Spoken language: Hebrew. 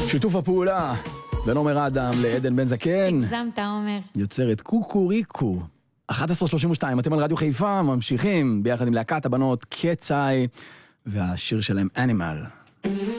שיתוף הפעולה בין עומר אדם לעדן בן זקן. הגזמת, עומר. יוצרת קוקוריקו. 11:32, אתם על רדיו חיפה, ממשיכים ביחד עם להקת הבנות קצאי, והשיר שלהם אנימל.